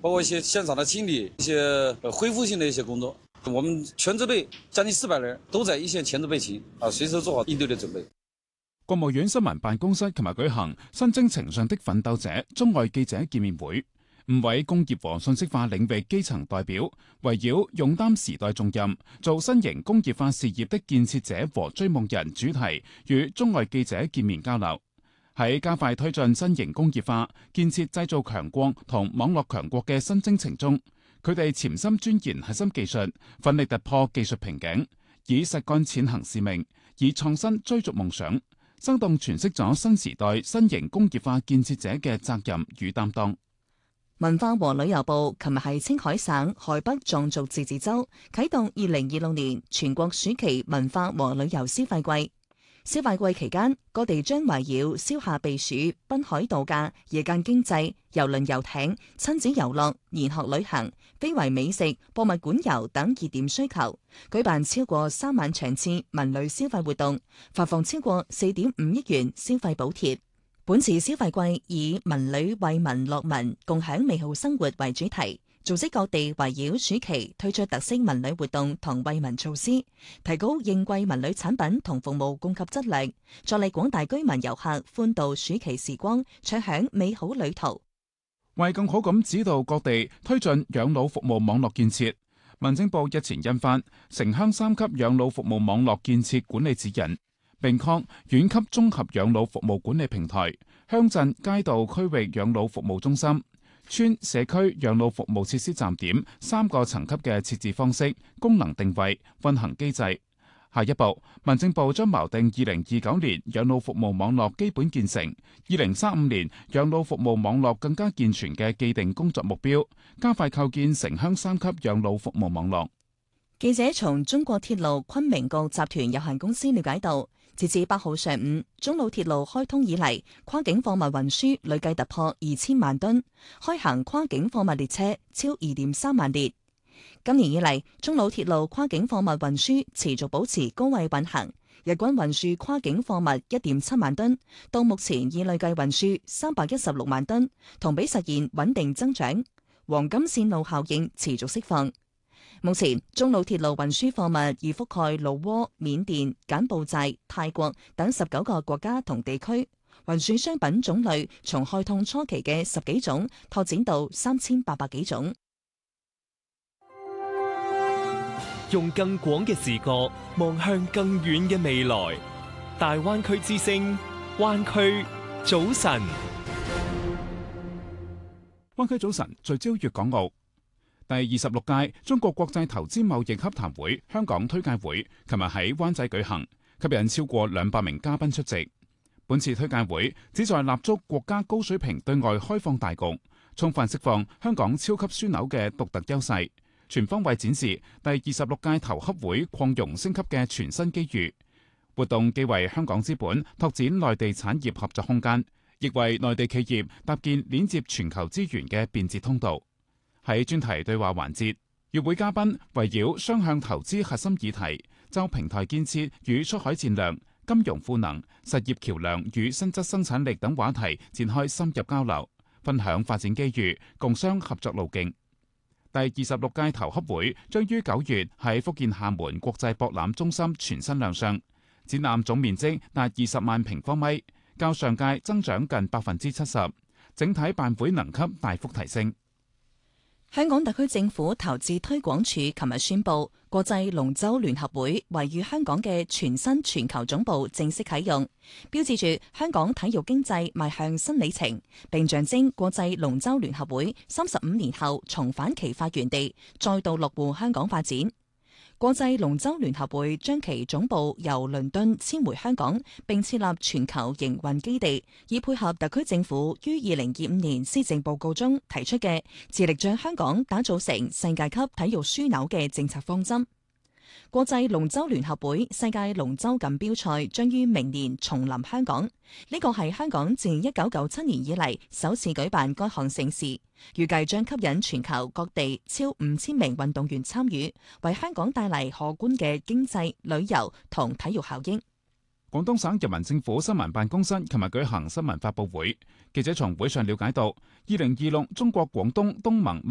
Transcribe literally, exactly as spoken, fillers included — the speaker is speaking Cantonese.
包括一些現場的清理、一些恢復性的一些工作。我們全支隊將近四百人都在一線前途備勤，啊，隨時做好應對的準備。 國務院新聞辦公室琴日舉行新征程上的奮鬥者中外記者見面會，五位工業和信息化領域基層代表圍繞勇擔時代重任，做新型工業化事業的建設者和追夢人主題，與中外記者見面交流。喺加快推進新型工業化、建設製造強國同網絡強國嘅新征程中，佢哋潛心鑽研核心技術，奮力突破技術瓶頸，以實幹踐行使命，以創新追逐夢想，生動詮釋咗新時代新型工業化建設者嘅責任與擔當。 文化和旅遊部琴日喺青海省海北壯族自治州啟動二零二六年全國暑期文化和旅遊消費季。消費季期間，各地將圍繞消夏避暑、濱海度假、夜間經濟、郵輪遊艇、親子遊樂、研學旅行、非遺美食、博物館遊等熱點需求，舉辦超過三萬場次文旅消費活動，發放超過四點五億元消費補貼。本次消費季以文旅為民樂民，共享美好生活為主題，組織各地圍繞暑期推出特色文旅活動同惠民措施，提高應季文旅產品同服務供給質量，助力廣大居民遊客歡度暑期時光，暢享美好旅途。 為更好咁指導各地推進養老服務網絡建設，民政部日前印發《城鄉三級養老服務網絡建設管理指引》，並擴縣級綜合養老服務管理平台、鄉鎮街道區域養老服務中心、村社區養老服務設施站點三個層級嘅設置方式、功能定位、運行機制。下一步，民政部將錨定二零二九年養老服務網絡基本建成、二零三五年養老服務網絡更加健全嘅既定工作目標，加快構建城鄉三級養老服務網絡。 記者從中國鐵路昆明局集團有限公司了解到，截至八號上午，中老鐵路開通以嚟，跨境貨物運輸累計突破二千萬噸，開行跨境貨物列車超二點三萬列。今年以嚟，中老鐵路跨境貨物運輸持續保持高位運行，日均運輸跨境貨物一點七萬噸，到目前已累計運輸三百一十六萬噸，同比實現穩定增長，黃金線路效應持續釋放。目前，中老鐵路運輸貨物已覆蓋老撾、緬甸、柬埔寨、泰國等十九個國家同地區，運輸商品種類從開通初期嘅十幾種拓展到三千八百幾種。 用更廣嘅視覺望向更遠嘅未來，大灣區之聲，灣區早晨。 灣區早晨聚焦粵港澳。第二十六屆中國國際投資貿易洽談會香港推介會琴日喺灣仔舉行，吸引超過兩百名嘉賓出席。本次推介會旨在立足國家高水平對外開放大局，充分釋放香港超級樞紐嘅獨特優勢，全方位展示第二十六屆投洽會擴容升級嘅全新機遇。活動既為香港資本拓展內地產業合作空間，亦為內地企業搭建鏈接全球資源嘅便捷通道。喺專題對話環節，與會嘉賓圍繞雙向投資核心議題，就平台建設與出海戰略、金融賦能、實業橋樑與新質生產力等話題展開深入交流，分享發展機遇，共商合作路徑。第二十六屆投洽會將於九月喺福建廈門國際博覽中心全新亮相，展覽總面積達二十萬平方米，較上屆增長近百分之七十，整體辦會能級大幅提升。 香港特區政府投資推廣署琴日宣布，國際龍舟聯合會位於香港嘅全新全球總部正式啟用，標誌住香港體育經濟邁向新里程，並象徵國際龍舟聯合會三十五年後重返其發源地，再度落戶香港發展。國際龍舟聯合會將其總部由倫敦遷回香港，並設立全球營運基地，以配合特區政府於二零二五年施政報告中提出嘅致力將香港打造成世界級體育樞紐嘅政策方針。國際龍舟聯合會世界龍舟錦標賽將於明年重臨香港，呢個係香港自一九九七年以嚟首次舉辦該項盛事，預計將吸引全球各地超五千名運動員參與，為香港帶嚟可觀嘅經濟、旅遊同體育效應。 廣東省人民政府新聞辦公室琴日舉行新聞發佈會，記者從會上了解到，二零二六中國廣東東盟